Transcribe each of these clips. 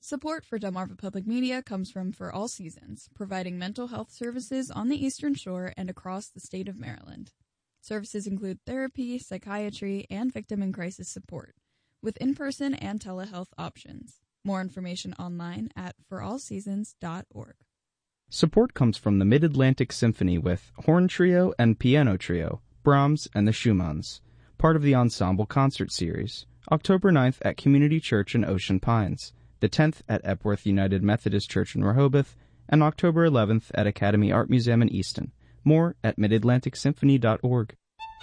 Support for Delmarva Public Media comes from For All Seasons, providing mental health services on the Eastern Shore and across the state of Maryland. Services include therapy, psychiatry, and victim and crisis support, with in-person and telehealth options. More information online at forallseasons.org. Support comes from the Mid-Atlantic Symphony with Horn Trio and Piano Trio, Brahms and the Schumanns, part of the Ensemble Concert Series, October 9th at Community Church in Ocean Pines, the 10th at Epworth United Methodist Church in Rehoboth, and October 11th at Academy Art Museum in Easton. More at midatlanticsymphony.org.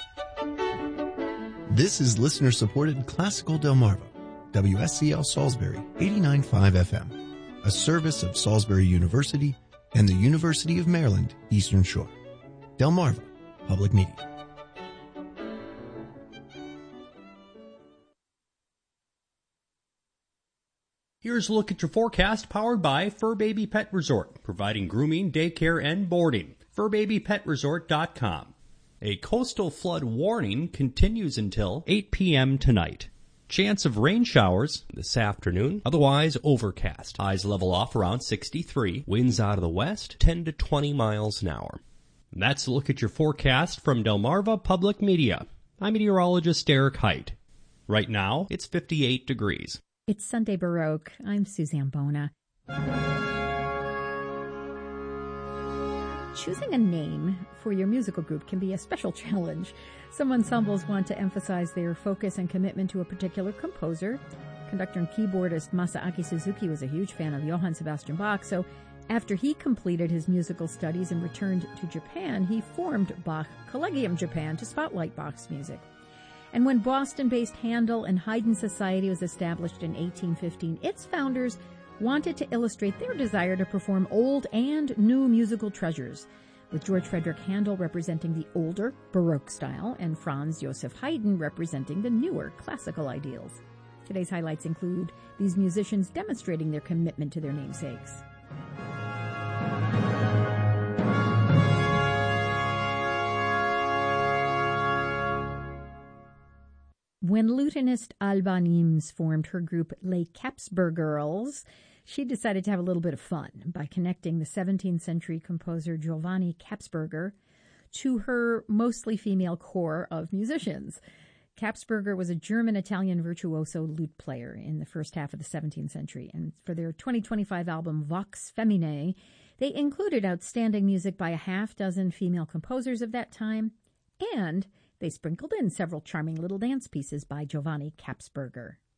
This is listener-supported Classical Delmarva, WSCL Salisbury, 89.5 FM, a service of Salisbury University and the University of Maryland, Eastern Shore. Delmarva Public Media. Here's a look at your forecast powered by Fur Baby Pet Resort, providing grooming, daycare, and boarding. FurBabyPetResort.com. A coastal flood warning continues until 8 p.m. tonight. Chance of rain showers this afternoon, otherwise overcast. Highs level off around 63. Winds out of the west, 10 to 20 miles an hour. And that's a look at your forecast from Delmarva Public Media. I'm meteorologist Derek Height. Right now, it's 58 degrees. It's Sunday Baroque. I'm Suzanne Bona. Choosing a name for your musical group can be a special challenge. Some ensembles want to emphasize their focus and commitment to a particular composer. Conductor and keyboardist Masaaki Suzuki was a huge fan of Johann Sebastian Bach, so after he completed his musical studies and returned to Japan, he formed Bach Collegium Japan to spotlight Bach's music. And when Boston-based Handel and Haydn Society was established in 1815, its founders wanted to illustrate their desire to perform old and new musical treasures, with George Frederick Handel representing the older Baroque style and Franz Joseph Haydn representing the newer classical ideals. Today's highlights include these musicians demonstrating their commitment to their namesakes. When lutenist Alba Nimes formed her group Les Capsbergirls, she decided to have a little bit of fun by connecting the 17th century composer Giovanni Capsberger to her mostly female core of musicians. Capsberger was a German-Italian virtuoso lute player in the first half of the 17th century, and for their 2025 album Vox Feminae, they included outstanding music by a half-dozen female composers of that time, and they sprinkled in several charming little dance pieces by Giovanni Capsberger.